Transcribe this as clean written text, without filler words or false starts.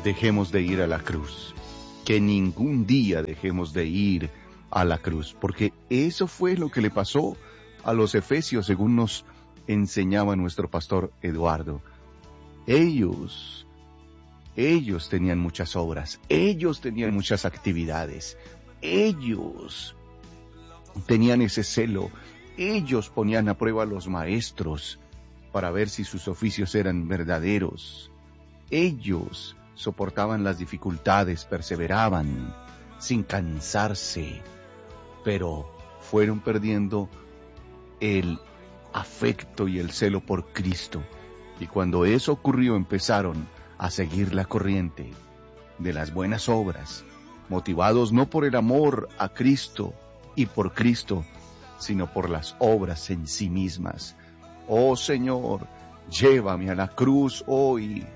dejemos de ir a la cruz, que ningún día dejemos de ir a la cruz, porque eso fue lo que le pasó a los efesios, según nos enseñaba nuestro pastor Eduardo. Ellos tenían muchas obras, ellos tenían muchas actividades, ellos tenían ese celo, ellos ponían a prueba a los maestros para ver si sus oficios eran verdaderos. Ellos soportaban las dificultades, perseveraban sin cansarse, pero fueron perdiendo el afecto y el celo por Cristo. Y cuando eso ocurrió, empezaron a seguir la corriente de las buenas obras, motivados no por el amor a Cristo y por Cristo, sino por las obras en sí mismas. Oh Señor, llévame a la cruz hoy.